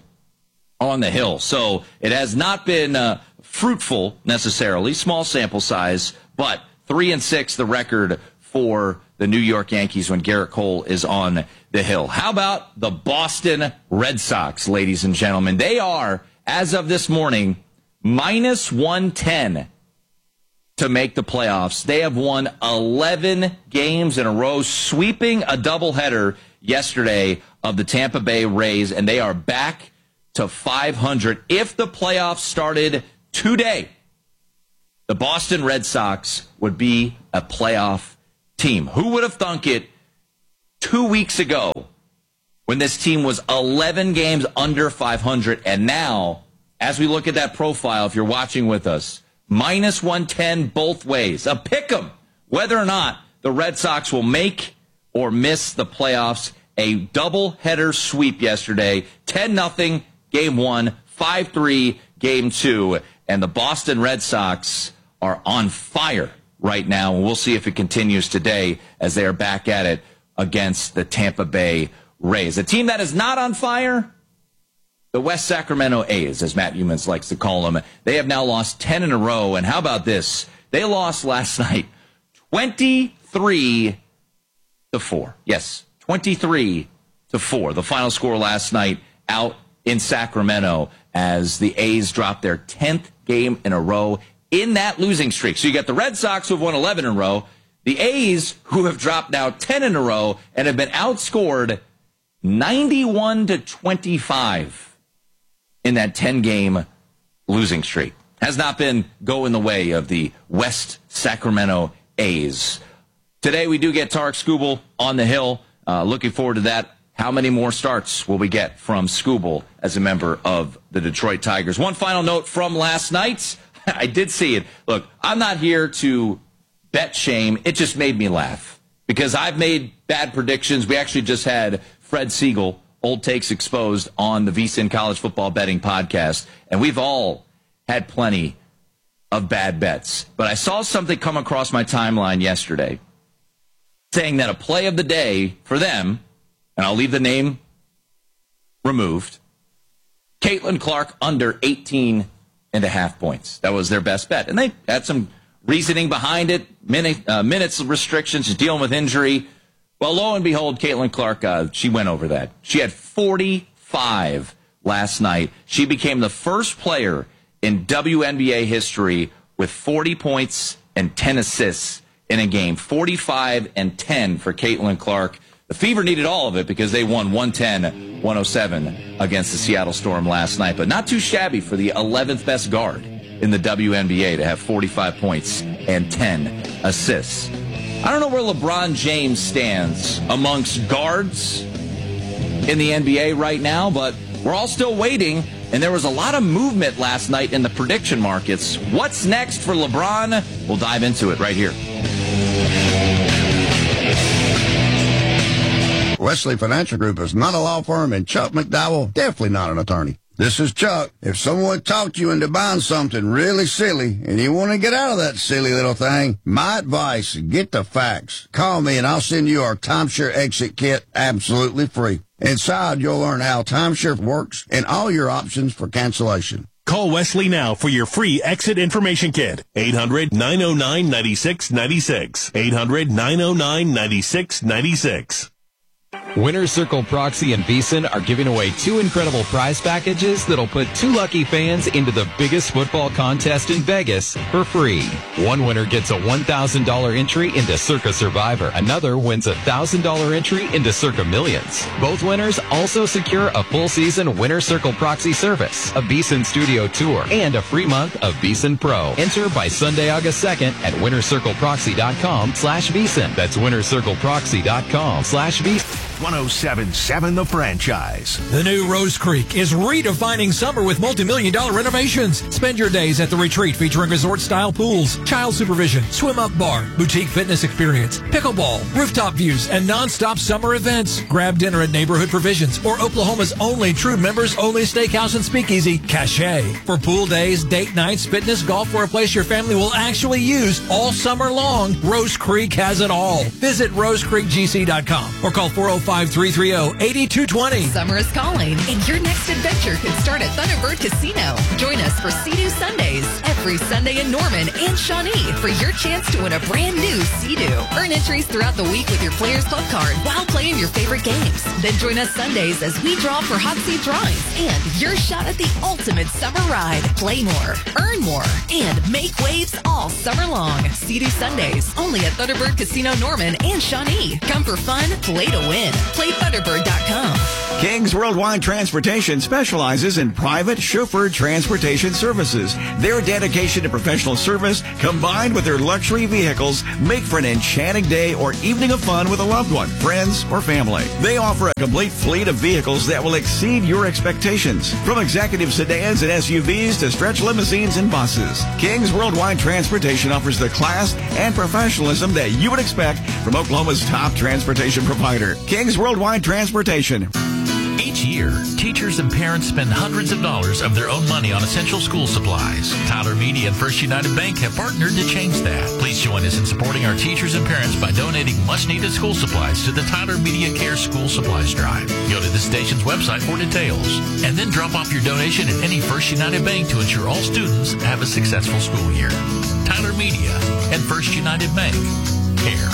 on the hill. So it has not been uh, fruitful necessarily, small sample size, But three and six, the record for the New York Yankees when Garrett Cole is on the hill. How about the Boston Red Sox, ladies and gentlemen? They are, as of this morning, minus one ten to make the playoffs. They have won eleven games in a row, sweeping a doubleheader yesterday of the Tampa Bay Rays, and they are back to five hundred. If the playoffs started today, the Boston Red Sox would be a playoff team. Who would have thunk it two weeks ago when this team was eleven games under five hundred? And now, as we look at that profile, if you're watching with us, minus one ten both ways. A pick 'em whether or not the Red Sox will make or miss the playoffs. A double-header sweep yesterday, ten nothing game one, five three game two, and the Boston Red Sox are on fire right now, and we'll see if it continues today as they are back at it against the Tampa Bay Rays. A team that is not on fire, the West Sacramento A's, as Matt Humans likes to call them. They have now lost ten in a row, and how about this? They lost last night twenty-three to four. Yes, twenty-three to four. The final score last night out in Sacramento as the A's dropped their tenth game in a row in that losing streak. So you got the Red Sox who have won eleven in a row, the A's who have dropped now ten in a row and have been outscored ninety-one to twenty-five in that ten-game losing streak. Has not been going the way of the West Sacramento A's. Today we do get Tarek Skubal on the hill. Uh, looking forward to that. How many more starts will we get from Skubal as a member of the Detroit Tigers? One final note from last night. I did see it. Look, I'm not here to bet shame. It just made me laugh because I've made bad predictions. We actually just had Fred Siegel, Old Takes Exposed, on the VSiN College Football Betting Podcast, and we've all had plenty of bad bets. But I saw something come across my timeline yesterday saying that a play of the day for them, and I'll leave the name removed, Caitlin Clark under eighteen and a half points. That was their best bet. And they had some reasoning behind it, minute, uh, minutes restrictions, dealing with injury. Well, lo and behold, Caitlin Clark, uh, she went over that. She had forty-five last night. She became the first player in W N B A history with forty points and ten assists in a game. forty-five and ten for Caitlin Clark. The Fever needed all of it because they won one ten one oh seven against the Seattle Storm last night. But not too shabby for the eleventh best guard in the W N B A to have forty-five points and ten assists. I don't know where LeBron James stands amongst guards in the N B A right now, but we're all still waiting. And there was a lot of movement last night in the prediction markets. What's next for LeBron? We'll dive into it right here. Wesley Financial Group is not a law firm, and Chuck McDowell definitely not an attorney. This is Chuck. If someone talked you into buying something really silly and you want to get out of that silly little thing, my advice, get the facts. Call me and I'll send you our timeshare exit kit absolutely free. Inside, you'll learn how timeshare works and all your options for cancellation. Call Wesley now for your free exit information kit. eight hundred nine oh nine nine six nine six. eight hundred nine oh nine nine six nine six. Winner Circle Proxy and VSiN are giving away two incredible prize packages that'll put two lucky fans into the biggest football contest in Vegas for free. One winner gets a one thousand dollars entry into Circa Survivor. Another wins a one thousand dollars entry into Circa Millions. Both winners also secure a full season Winner Circle Proxy service, a VSiN studio tour, and a free month of VSiN Pro. Enter by Sunday, August second at winnercircleproxy.com slash VSiN. That's winnercircleproxy.com slash VSiN. one oh seven point seven The Franchise. The new Rose Creek is redefining summer with multi-million dollar renovations. Spend your days at the retreat featuring resort-style pools, child supervision, swim-up bar, boutique fitness experience, pickleball, rooftop views, and non-stop summer events. Grab dinner at Neighborhood Provisions or Oklahoma's only true members-only steakhouse and speakeasy, Cache. For pool days, date nights, fitness, golf, or a place your family will actually use all summer long, Rose Creek has it all. Visit rose creek g c dot com or call four oh five five three three zero, eight two two zero. Summer is calling, and your next adventure could start at Thunderbird Casino. Join us for Sea-Doo Sundays every Sunday in Norman and Shawnee for your chance to win a brand new Sea-Doo. Earn entries throughout the week with your Players Club card while playing your favorite games. Then join us Sundays as we draw for hot seat drawings and your shot at the ultimate summer ride. Play more, earn more, and make waves all summer long. Sea-Doo Sundays only at Thunderbird Casino Norman and Shawnee. Come for fun, play to win. Play Thunderbird dot com. Kings Worldwide Transportation specializes in private chauffeured transportation services. Their dedication to professional service combined with their luxury vehicles make for an enchanting day or evening of fun with a loved one, friends, or family. They offer a complete fleet of vehicles that will exceed your expectations. From executive sedans and S U Vs to stretch limousines and buses, Kings Worldwide Transportation offers the class and professionalism that you would expect from Oklahoma's top transportation provider, Kings Worldwide Transportation. Each year, teachers and parents spend hundreds of dollars of their own money on essential school supplies. Tyler Media and First United Bank have partnered to change that. Please join us in supporting our teachers and parents by donating much-needed school supplies to the Tyler Media Care School Supplies Drive. Go to the station's website for details, and then drop off your donation at any First United Bank to ensure all students have a successful school year. Tyler Media and First United Bank. Care.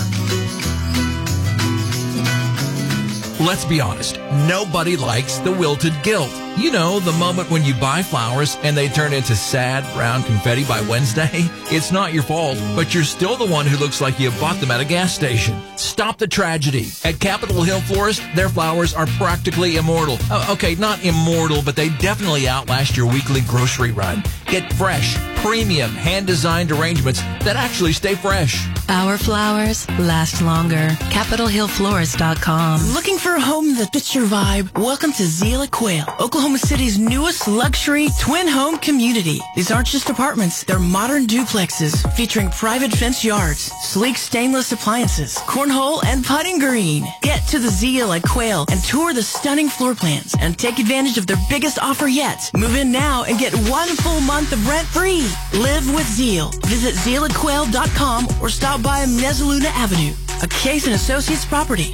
Let's be honest, nobody likes the wilted guilt. You know, the moment when you buy flowers and they turn into sad brown confetti by Wednesday. It's not your fault, but you're still the one who looks like you bought them at a gas station. Stop the tragedy. At Capitol Hill Florist, their flowers are practically immortal. Uh, okay, not immortal, but they definitely outlast your weekly grocery run. Get fresh, premium, hand-designed arrangements that actually stay fresh. Our flowers last longer. Capitol Hill Florist dot com. Looking for a home that fits your vibe? Welcome to Zeal Quail, Oklahoma City's newest luxury twin home community. These aren't just apartments. They're modern duplexes featuring private fence yards, sleek stainless appliances, cornhole, and putting green. Get to the Zeal at Quail and tour the stunning floor plans and take advantage of their biggest offer yet. Move in now and get one full month of rent free. Live with Zeal. Visit Zeal at Quail dot com or stop by Mezzaluna Avenue, a Case and Associates property.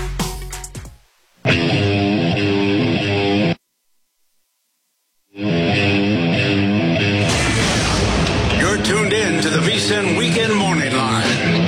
You're tuned in to the V S I N Weekend Morning Line.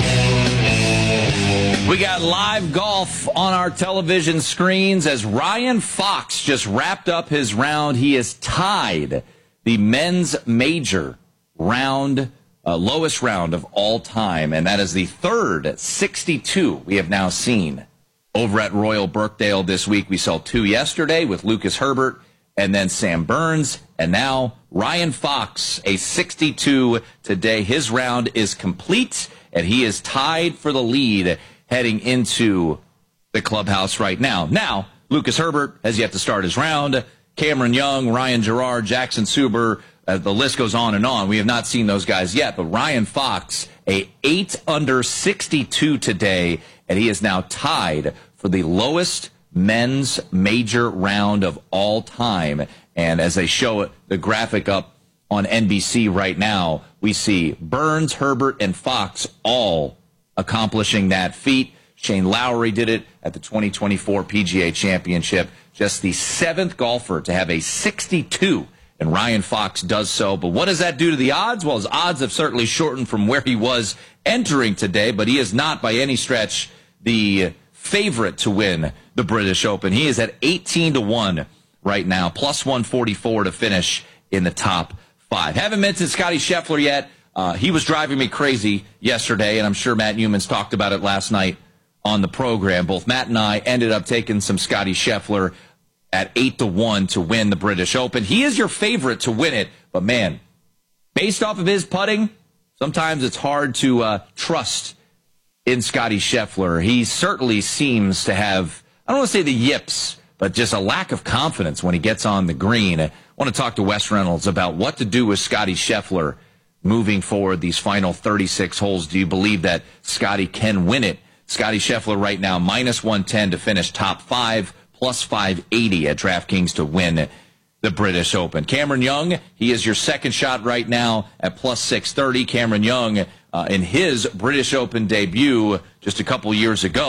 We got live golf on our television screens as Ryan Fox just wrapped up his round. He is tied the men's major round, uh, lowest round of all time, and that is the third sixty-two we have now seen over at Royal Birkdale this week. We saw two yesterday with Lucas Herbert and then Sam Burns, and now Ryan Fox, a sixty-two today. His round is complete, and he is tied for the lead heading into the clubhouse right now. Now, Lucas Herbert has yet to start his round. Cameron Young, Ryan Gerard, Jackson Suber, uh, the list goes on and on. We have not seen those guys yet, but Ryan Fox, a eight under sixty-two today, and he is now tied for the lowest men's major round of all time. And as they show the graphic up on N B C right now, we see Burns, Herbert, and Fox all accomplishing that feat. Shane Lowry did it at the twenty twenty-four P G A Championship. Just the seventh golfer to have a sixty-two, and Ryan Fox does so. But what does that do to the odds? Well, his odds have certainly shortened from where he was entering today, but he is not by any stretch the favorite to win the British Open. He is at eighteen to one right now, plus one forty-four to finish in the top five. Haven't mentioned Scotty Scheffler yet. Uh, he was driving me crazy yesterday, and I'm sure Matt Newman's talked about it last night on the program. Both Matt and I ended up taking some Scotty Scheffler at eight to one to win the British Open. He is your favorite to win it, but man, based off of his putting, sometimes it's hard to uh, trust in Scotty Scheffler. He certainly seems to have, I don't want to say the yips, but just a lack of confidence when he gets on the green. I want to talk to Wes Reynolds about what to do with Scotty Scheffler moving forward these final thirty-six holes. Do you believe that Scotty can win it? Scotty Scheffler right now, minus one ten to finish top five, plus five eighty at DraftKings to win the British Open. Cameron Young, he is your second shot right now at plus six thirty. Cameron Young, uh, in his British Open debut just a couple years ago,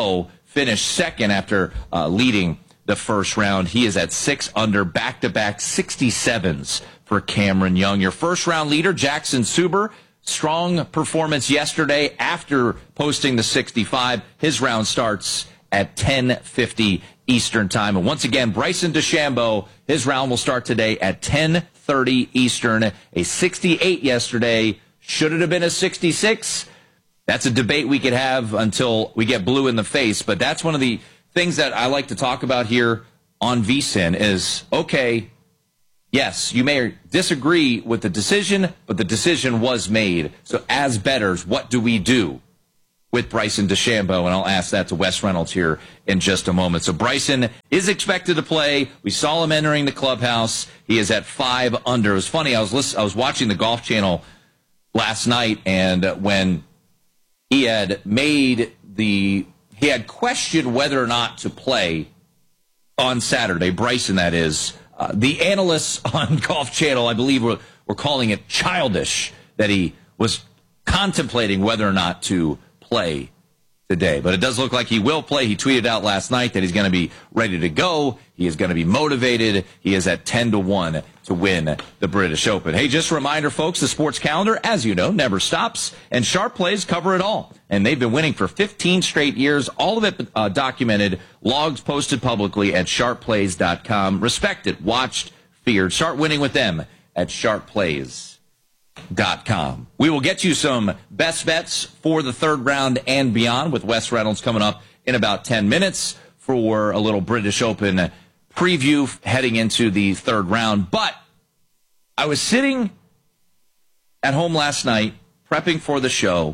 finished second after uh, leading the first round. He is at six under, back-to-back sixty-sevens for Cameron Young. Your first-round leader, Jackson Suber, strong performance yesterday after posting the sixty-five. His round starts at ten fifty Eastern Time. And once again, Bryson DeChambeau, his round will start today at ten thirty Eastern. A sixty-eight yesterday. Should it have been a sixty-six? That's a debate we could have until we get blue in the face. But that's one of the things that I like to talk about here on V S I N is, okay, yes, you may disagree with the decision, but the decision was made. So as bettors, what do we do with Bryson DeChambeau? And I'll ask that to Wes Reynolds here in just a moment. So Bryson is expected to play. We saw him entering the clubhouse. He is at five under. It was funny. I was listening, I was watching the Golf Channel last night, and when he had made the he had questioned whether or not to play on Saturday, Bryson, that is, uh, the analysts on Golf Channel, I believe, were, were calling it childish that he was contemplating whether or not to play today. But it does look like he will play. He tweeted out last night that he's going to be ready to go. He is going to be motivated. He is at ten to one to win the British Open. Hey, just a reminder, folks, the sports calendar, as you know, never stops, and Sharp Plays cover it all. And they've been winning for fifteen straight years, all of it uh, documented, logs posted publicly at sharp plays dot com. Respected, watched, feared. Start winning with them at sharp plays dot com. We will get you some best bets for the third round and beyond with Wes Reynolds coming up in about ten minutes for a little British Open preview heading into the third round. But I was sitting at home last night prepping for the show,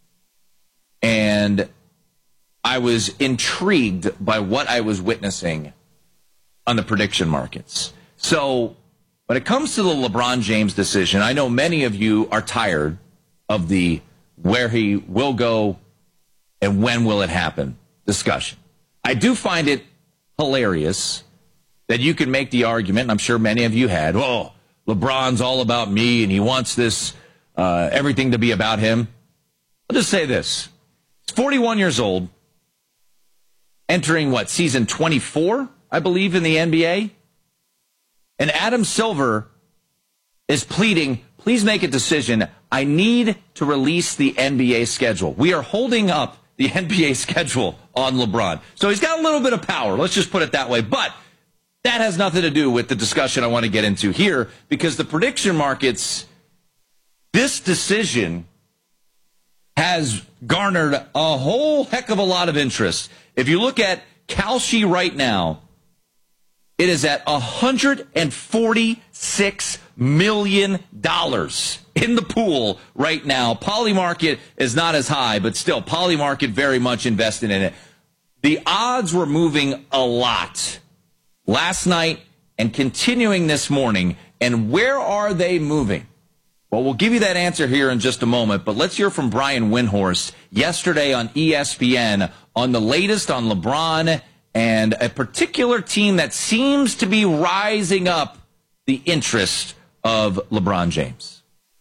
and I was intrigued by what I was witnessing on the prediction markets. So when it comes to the LeBron James decision, I know many of you are tired of the where he will go and when will it happen discussion. I do find it hilarious that you can make the argument, and I'm sure many of you had, oh, LeBron's all about me and he wants this, uh, everything to be about him. I'll just say this. He's forty-one years old, entering, what, season twenty-four, I believe, in the N B A? And Adam Silver is pleading, please make a decision. I need to release the N B A schedule. We are holding up the N B A schedule on LeBron. So he's got a little bit of power. Let's just put it that way. But that has nothing to do with the discussion I want to get into here, because the prediction markets, this decision has garnered a whole heck of a lot of interest. If you look at Kalshi right now, it is at one hundred forty-six million dollars in the pool right now. Polymarket is not as high, but still, Polymarket very much invested in it. The odds were moving a lot last night and continuing this morning. And where are they moving? Well, we'll give you that answer here in just a moment, but let's hear from Brian Windhorst yesterday on E S P N on the latest on LeBron and a particular team that seems to be rising up the interest of LeBron James.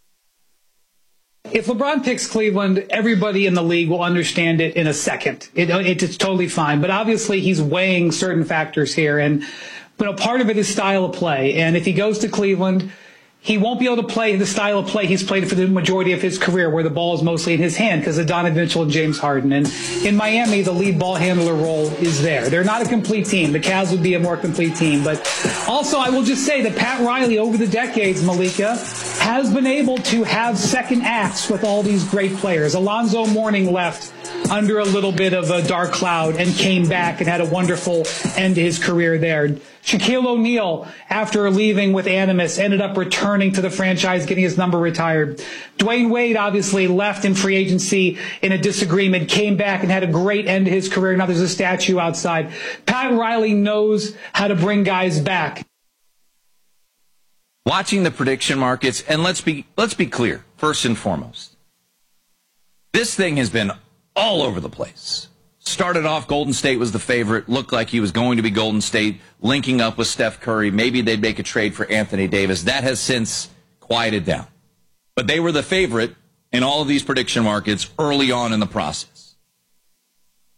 If LeBron picks Cleveland, everybody in the league will understand it in a second. It, it, it's totally fine. But obviously he's weighing certain factors here. And but a part of it is style of play. And if he goes to Cleveland, he won't be able to play the style of play he's played for the majority of his career, where the ball is mostly in his hand because of Donovan Mitchell and James Harden. And in Miami, the lead ball handler role is there. They're not a complete team. The Cavs would be a more complete team. But also, I will just say that Pat Riley, over the decades, Malika, has been able to have second acts with all these great players. Alonzo Mourning left under a little bit of a dark cloud and came back and had a wonderful end to his career there. Shaquille O'Neal, after leaving with Animus, ended up returning to the franchise, getting his number retired. Dwayne Wade obviously left in free agency in a disagreement, came back and had a great end to his career. Now there's a statue outside. Pat Riley knows how to bring guys back. Watching the prediction markets, and let's be let's be clear, first and foremost, this thing has been all over the place. Started off, Golden State was the favorite. Looked like he was going to be Golden State, linking up with Steph Curry. Maybe they'd make a trade for Anthony Davis. That has since quieted down. But they were the favorite in all of these prediction markets early on in the process.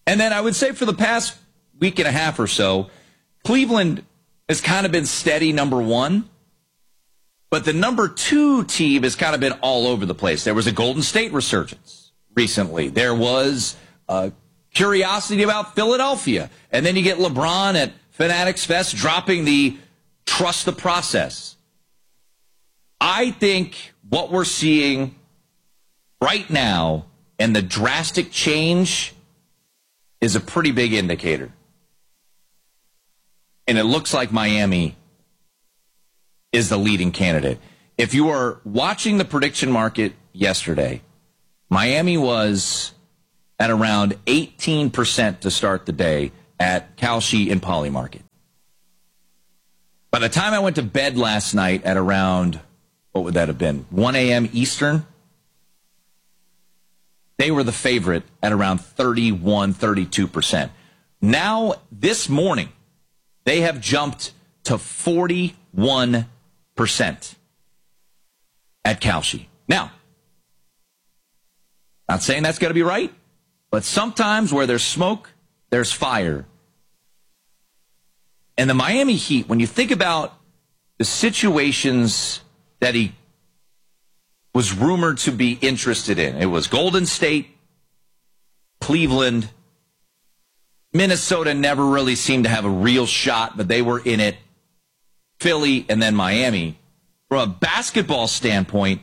And then I would say for the past week and a half or so, Cleveland has kind of been steady number one. But the number two team has kind of been all over the place. There was a Golden State resurgence recently. There was uh, curiosity about Philadelphia. And then you get LeBron at Fanatics Fest dropping the trust the process. I think what we're seeing right now and the drastic change is a pretty big indicator. And it looks like Miami is the leading candidate. If you were watching the prediction market yesterday, Miami was at around eighteen percent to start the day at Kalshi and Polymarket. By the time I went to bed last night at around, what would that have been, one a.m. Eastern, they were the favorite at around thirty-one, thirty-two percent. Now, this morning, they have jumped to forty-one percent at Kalshi. Now, not saying that's going to be right, but sometimes where there's smoke, there's fire. And the Miami Heat, when you think about the situations that he was rumored to be interested in, it was Golden State, Cleveland, Minnesota never really seemed to have a real shot, but they were in it. Philly, and then Miami. From a basketball standpoint,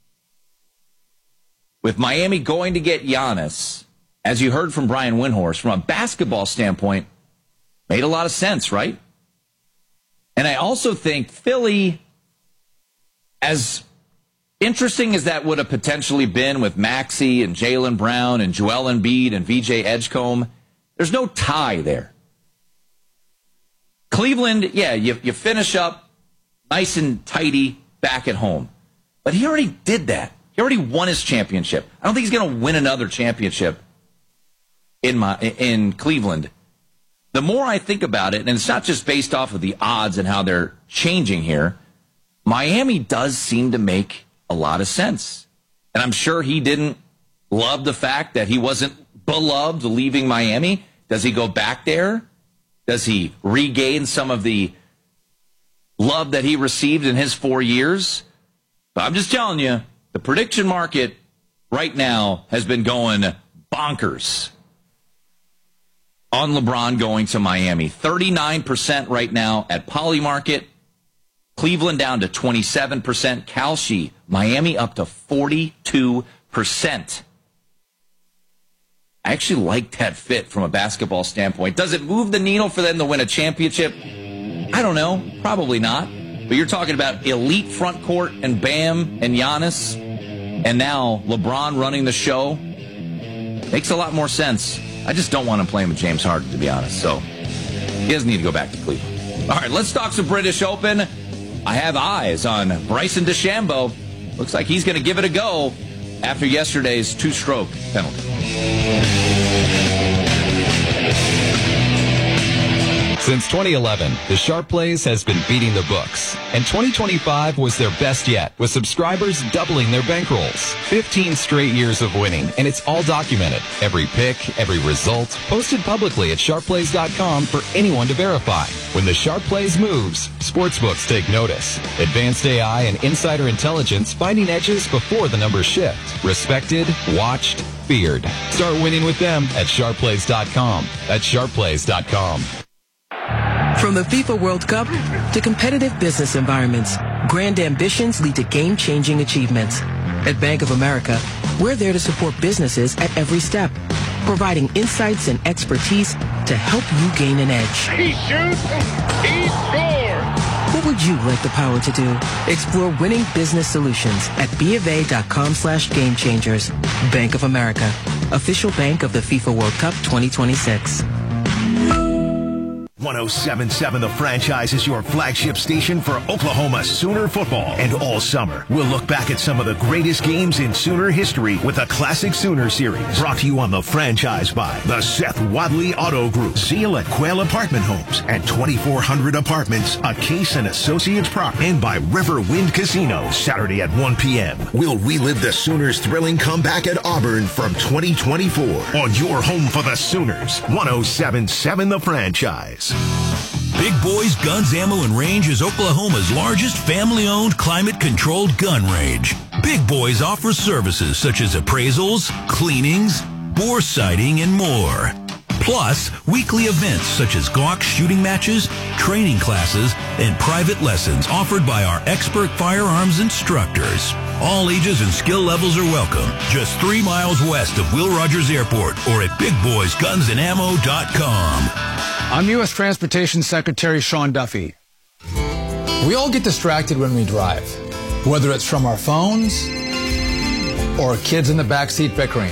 with Miami going to get Giannis, as you heard from Brian Windhorst, from a basketball standpoint, made a lot of sense, right? And I also think Philly, as interesting as that would have potentially been with Maxey and Jaylen Brown and Joel Embiid and V J Edgecombe, there's no tie there. Cleveland, yeah, you, you finish up nice and tidy back at home. But he already did that. He already won his championship. I don't think he's going to win another championship in my in Cleveland. The more I think about it, and it's not just based off of the odds and how they're changing here, Miami does seem to make a lot of sense. And I'm sure he didn't love the fact that he wasn't beloved leaving Miami. Does he go back there? Does he regain some of the love that he received in his four years? But I'm just telling you, the prediction market right now has been going bonkers on LeBron going to Miami. thirty-nine percent right now at Polymarket. Cleveland down to twenty-seven percent. Kalshi, Miami up to forty-two percent. I actually like that fit from a basketball standpoint. Does it move the needle for them to win a championship? I don't know. Probably not. But you're talking about elite front court and Bam and Giannis, and now LeBron running the show. Makes a lot more sense. I just don't want him playing with James Harden, to be honest. So he doesn't need to go back to Cleveland. All right, let's talk some British Open. I have eyes on Bryson DeChambeau. Looks like he's going to give it a go after yesterday's two-stroke penalty. Since twenty eleven, the Sharp Plays has been beating the books, and twenty twenty-five was their best yet, with subscribers doubling their bankrolls. fifteen straight years of winning, and it's all documented. Every pick, every result, posted publicly at sharp plays dot com for anyone to verify. When the Sharp Plays moves, sportsbooks take notice. Advanced A I and insider intelligence finding edges before the numbers shift. Respected, watched, feared. Start winning with them at sharp plays dot com. That's sharp plays dot com. From the FIFA World Cup to competitive business environments, grand ambitions lead to game-changing achievements. At Bank of America, we're there to support businesses at every step, providing insights and expertise to help you gain an edge. He shoots, he scores! What would you like the power to do? Explore winning business solutions at BofA.com slash game changers. Bank of America, official bank of the FIFA World Cup twenty twenty-six. one oh seven point seven The Franchise is your flagship station for Oklahoma Sooner football. And all summer, we'll look back at some of the greatest games in Sooner history with a Classic Sooner series. Brought to you on The Franchise by the Seth Wadley Auto Group, Zeal at Quail Apartment Homes, and twenty-four hundred Apartments, a Case and Associates property. And by River Wind Casino, Saturday at one p.m. We'll relive the Sooners' thrilling comeback at Auburn from twenty twenty-four on your home for the Sooners, one oh seven point seven The Franchise. Big Boys Guns, Ammo, and Range is Oklahoma's largest family-owned, climate-controlled gun range. Big Boys offers services such as appraisals, cleanings, bore sighting, and more. Plus, weekly events such as Glock shooting matches, training classes, and private lessons offered by our expert firearms instructors. All ages and skill levels are welcome. Just three miles west of Will Rogers Airport or at big boys guns and ammo dot com. I'm U S Transportation Secretary Sean Duffy. We all get distracted when we drive, whether it's from our phones or kids in the backseat bickering.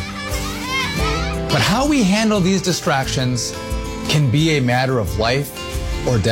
But how we handle these distractions can be a matter of life or death.